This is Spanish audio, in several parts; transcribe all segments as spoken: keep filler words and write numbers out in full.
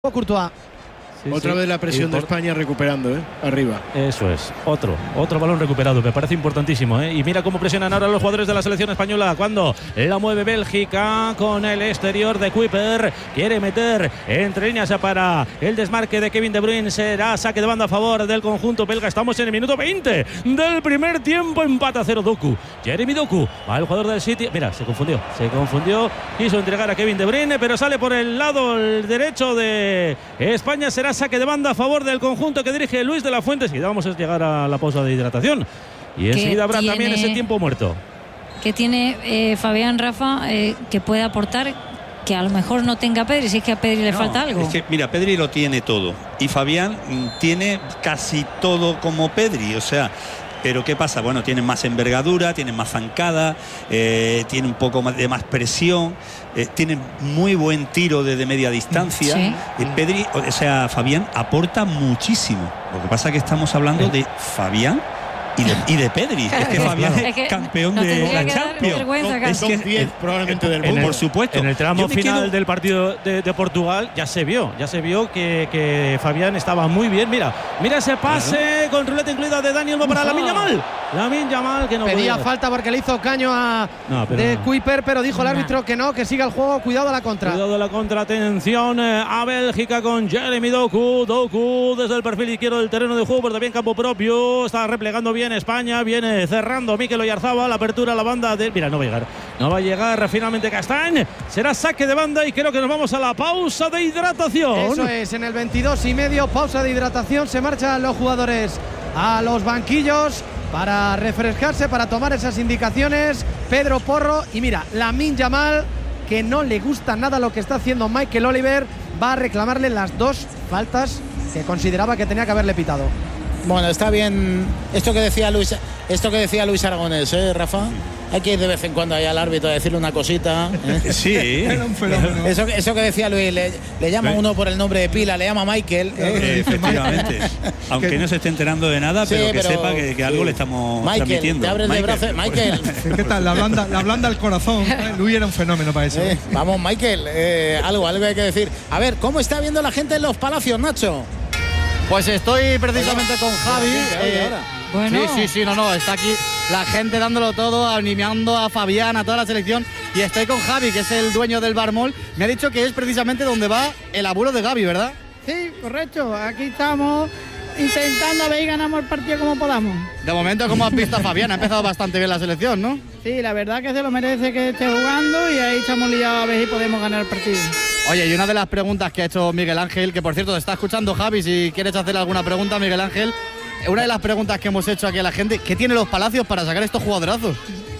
Courtois. Sí, Otra sí. vez la presión por... de España recuperando, ¿eh? Arriba. Eso es, otro, otro balón recuperado, me parece importantísimo, ¿eh? Y mira cómo presionan ahora los jugadores de la selección española cuando la mueve Bélgica con el exterior de Kuiper, quiere meter entre líneas para el desmarque de Kevin De Bruyne, será saque de banda a favor del conjunto belga. Estamos en el minuto veinte del primer tiempo, empate a cero Doku, Jeremy Doku, va el jugador del City, mira, se confundió, se confundió, quiso entregar a Kevin De Bruyne, pero sale por el lado el derecho de España, será saque de banda a favor del conjunto que dirige Luis de la Fuente. Y vamos a llegar a la pausa de hidratación y enseguida habrá tiene, también ese tiempo muerto. ¿Qué tiene eh, Fabián, Rafa, eh, que puede aportar que a lo mejor no tenga Pedri, si es que a Pedri le no, falta algo? Es que, mira, Pedri lo tiene todo y Fabián tiene casi todo como Pedri, o sea, pero ¿qué pasa? Bueno, tienen más envergadura, tienen más zancada, eh, tiene un poco más de más presión, eh, tienen muy buen tiro desde media distancia. Sí. Eh, Pedri, o sea, Fabián aporta muchísimo. Lo que pasa es que estamos hablando de Fabián y de, y de Pedri. Es que Fabián es, es que campeón nos de tendría la que dar Champions. vergüenza, Es Top que diez probablemente del En mundo. el, por supuesto. En el tramo Yo me final quedo- del partido de, de Portugal ya se vio, ya se vio que, que Fabián estaba muy bien. Mira, mira ese pase con ruleta incluida de Daniel para Lamine Yamal. Lamine Yamal que no Pedía podía. falta porque le hizo caño a No, pero de no. Kuiper, pero dijo el No. árbitro que no, que siga el juego, cuidado a la contra. Cuidado de la contra, atención eh, a Bélgica con Jeremy Doku. Doku desde el perfil izquierdo del terreno de juego, pero también campo propio. Está replegando bien España, viene cerrando Mikel Oyarzabal, la apertura a la banda de... Mira, no va a llegar. No va a llegar finalmente Castañ. Será saque de banda y creo que nos vamos a la pausa de hidratación. Eso es, en el veintidós y medio, pausa de hidratación, se marchan los jugadores a los banquillos para refrescarse, para tomar esas indicaciones. Pedro Porro y mira, Lamine Yamal, que no le gusta nada lo que está haciendo Michael Oliver, va a reclamarle las dos faltas que consideraba que tenía que haberle pitado. Bueno, está bien esto que decía Luis, esto que decía Luis Aragonés, ¿eh, Rafa? Hay que ir de vez en cuando ahí al árbitro a decirle una cosita, ¿eh? Sí. Era un fenómeno. Eso, eso que decía Luis, le, le llama uno por el nombre de pila, le llama Michael. ¿eh? Eh, efectivamente. Aunque no se esté enterando de nada, Sí, pero que pero- sepa que, que algo sí. le estamos Michael, transmitiendo. te abres de brazos, Michael. ¿Qué tal? La blanda, la blanda al corazón. ¿eh? Luis era un fenómeno para eso. Eh, vamos, Michael, eh, algo, algo hay que decir. A ver, ¿cómo está viendo la gente en los palacios, Nacho? Pues estoy precisamente con Javi. Oye, eh, ahora. Bueno. Sí, sí, sí, no, no, está aquí la gente dándolo todo, animando a Fabián, a toda la selección. Y estoy con Javi, que es el dueño del Barmol. Me ha dicho que es precisamente donde va el abuelo de Gavi, ¿verdad? Sí, correcto. Aquí estamos intentando a ver y ganamos el partido como podamos. De momento, como has visto a Fabián, ha empezado bastante bien la selección, ¿no? Sí, la verdad que se lo merece que esté jugando y ahí estamos liados a ver si podemos ganar el partido. Oye, y una de las preguntas que ha hecho Miguel Ángel, que por cierto te está escuchando Javi, si quieres hacerle alguna pregunta, Miguel Ángel. Una de las preguntas que hemos hecho aquí a la gente, ¿qué tiene los Palacios para sacar estos jugadorazos?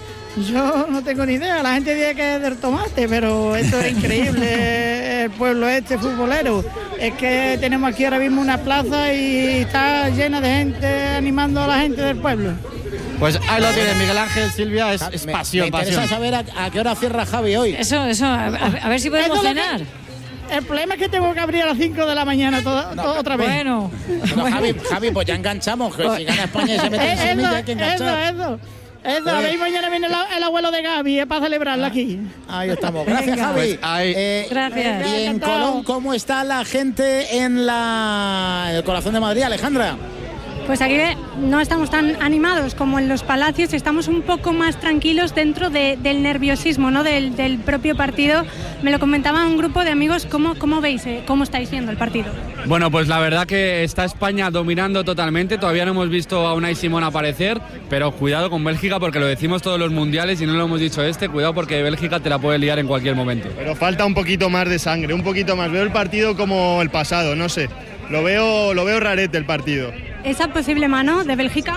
Yo no tengo ni idea, la gente dice que es del tomate, pero esto es increíble, el pueblo este futbolero. Es que tenemos aquí ahora mismo una plaza y está llena de gente animando a la gente del pueblo. Pues ahí lo tienes, Miguel Ángel, Silvia, es, es Me- pasión, me interesa pasión. saber a, a qué hora cierra Javi hoy. Eso, eso, a, a- a ver si podemos Eso es lo cenar. El problema es que tengo que abrir a las cinco de la mañana toda, No, toda otra vez. Bueno, Bueno, Javi, Javi, pues ya enganchamos, que si gana España y se mete en Eh, semilla eso, hay que eso, enganchar. eso. Eso, a ver, mañana viene el, el abuelo de Gaby, es para celebrarla aquí. Ahí estamos. Gracias, Venga. Javi. Pues ahí- Eh, Gracias. Y en Encantado. Colón, ¿cómo está la gente en, la, en el corazón de Madrid, Alejandra? Pues aquí no estamos tan animados como en los Palacios, estamos un poco más tranquilos dentro de- del nerviosismo, ¿no? del, del propio partido. Me lo comentaba un grupo de amigos, ¿cómo, cómo veis, eh? cómo estáis viendo el partido? Bueno, pues la verdad que está España dominando totalmente. Todavía no hemos visto a Unai Simón aparecer, pero cuidado con Bélgica porque lo decimos todos los mundiales y no lo hemos dicho este. Cuidado porque Bélgica te la puede liar en cualquier momento. Pero falta un poquito más de sangre, un poquito más. Veo el partido como el pasado, no sé. Lo veo, lo veo rarete el partido. ¿Esa posible mano de Bélgica?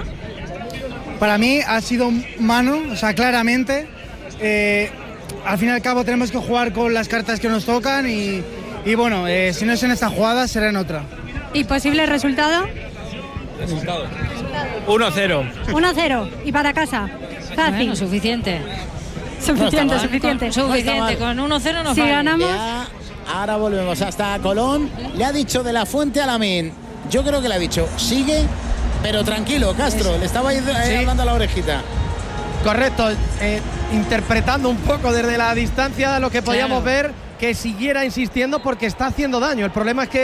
Para mí ha sido mano, o sea, claramente. Eh, al fin y al cabo tenemos que jugar con las cartas que nos tocan y, y bueno, eh, si no es en esta jugada será en otra. ¿Y posible resultado? uno cero. uno cero y para casa. Fácil. bueno, suficiente. Suficiente, No está mal. suficiente. Suficiente, con uno cero no Si falla. ganamos, Ya, ahora volvemos hasta Colón. Le ha dicho de la Fuente a Lamine. Yo creo que le ha dicho, sigue, pero tranquilo, Castro. Le estaba ahí, ahí Sí. hablando a la orejita. Correcto, eh, interpretando un poco desde la distancia lo que podíamos Claro. ver, que que siguiera insistiendo porque está haciendo daño. El problema es que